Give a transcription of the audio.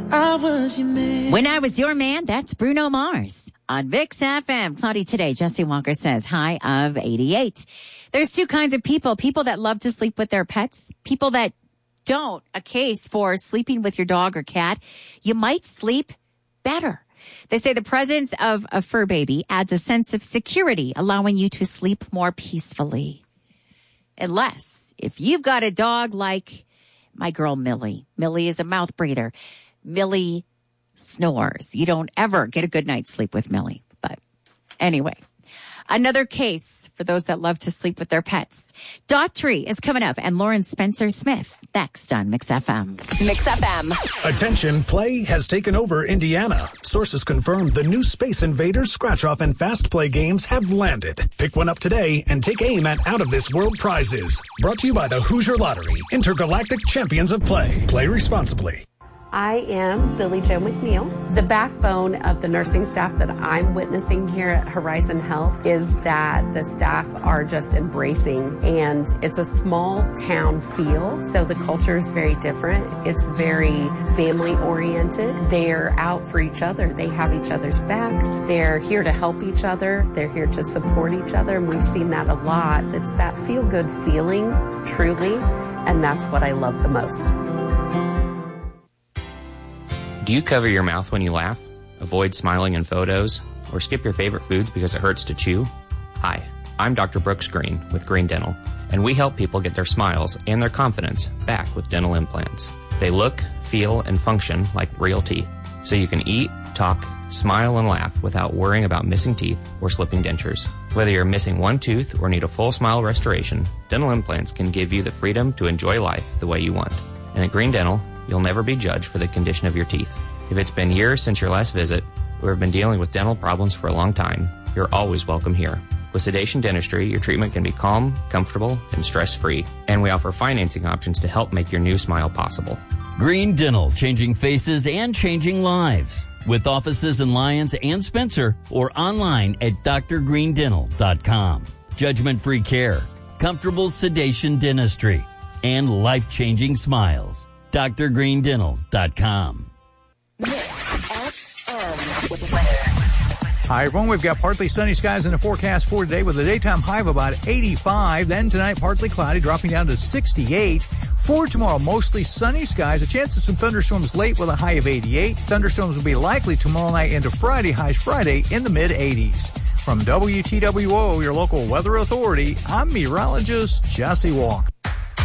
I was your man. When I Was Your Man, that's Bruno Mars. On VIX FM, cloudy today. Jesse Walker says high of 88. There's two kinds of people that love to sleep with their pets, people that don't. A case for sleeping with your dog or cat. You might sleep better. They say the presence of a fur baby adds a sense of security, allowing you to sleep more peacefully. Unless if you've got a dog like my girl Millie. Millie is a mouth breather. Millie snores. You don't ever get a good night's sleep with Millie. But anyway, another case for those that love to sleep with their pets. Daughtry is coming up, and Lauren Spencer Smith next on Mix FM. Mix FM. Attention, play has taken over Indiana. Sources confirm the new Space Invaders, Scratch Off, and Fast Play games have landed. Pick one up today and take aim at out-of-this-world prizes. Brought to you by the Hoosier Lottery, intergalactic champions of play. Play responsibly. I am Billie Jo McNeil. The backbone of the nursing staff that I'm witnessing here at Horizon Health is that the staff are just embracing, and it's a small town feel, so the culture is very different. It's very family oriented. They're out for each other. They have each other's backs. They're here to help each other. They're here to support each other, and we've seen that a lot. It's that feel-good feeling, truly, and that's what I love the most. Do you cover your mouth when you laugh, avoid smiling in photos, or skip your favorite foods because it hurts to chew? Hi, I'm Dr. Brooks Green with Green Dental, and we help people get their smiles and their confidence back with dental implants. They look, feel, and function like real teeth, so you can eat, talk, smile, and laugh without worrying about missing teeth or slipping dentures. Whether you're missing one tooth or need a full smile restoration, dental implants can give you the freedom to enjoy life the way you want. And at Green Dental, you'll never be judged for the condition of your teeth. If it's been years since your last visit, or have been dealing with dental problems for a long time, you're always welcome here. With Sedation Dentistry, your treatment can be calm, comfortable, and stress-free. And we offer financing options to help make your new smile possible. Green Dental, changing faces and changing lives. With offices in Lyons and Spencer, or online at drgreendental.com. Judgment-free care, comfortable sedation dentistry, and life-changing smiles. drgreendental.com. Hi, everyone. We've got partly sunny skies in the forecast for today with a daytime high of about 85. Then tonight, partly cloudy, dropping down to 68. For tomorrow, mostly sunny skies. A chance of some thunderstorms late with a high of 88. Thunderstorms will be likely tomorrow night into Friday, highs Friday in the mid-80s. From WTWO, your local weather authority, I'm meteorologist Jesse Walker.